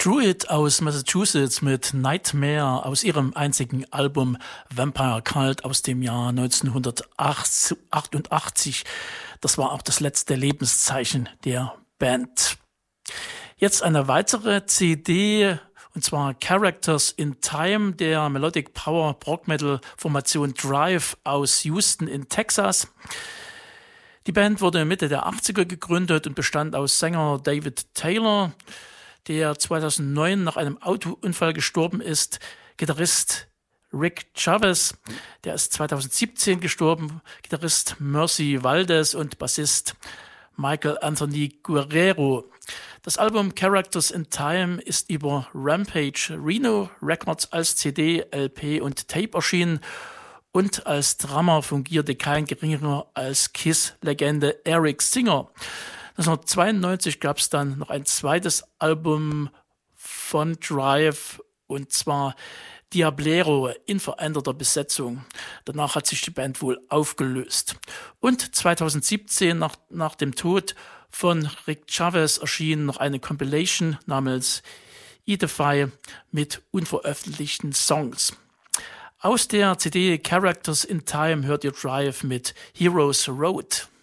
Druid aus Massachusetts mit Nightmare aus ihrem einzigen Album Vampire Cult aus dem Jahr 1988. Das war auch das letzte Lebenszeichen der Band. Jetzt eine weitere CD, und zwar Characters in Time der Melodic Power Prog Metal Formation Drive aus Houston in Texas. Die Band wurde Mitte der 80er gegründet und bestand aus Sänger David Taylor, der 2009 nach einem Autounfall gestorben ist, Gitarrist Rick Chavez, der ist 2017 gestorben, Gitarrist Mercy Valdez und Bassist Michael Anthony Guerrero. Das Album Characters in Time ist über Rampage Reno Records als CD, LP und Tape erschienen und als Drummer fungierte kein geringerer als KISS-Legende Eric Singer. 1992 gab es dann noch ein zweites Album von Drive, und zwar Diablero in veränderter Besetzung. Danach hat sich die Band wohl aufgelöst. Und 2017, nach dem Tod von Rick Chavez, erschien noch eine Compilation namens Edify mit unveröffentlichten Songs. Aus der CD Characters in Time hört ihr Drive mit Heroes Road.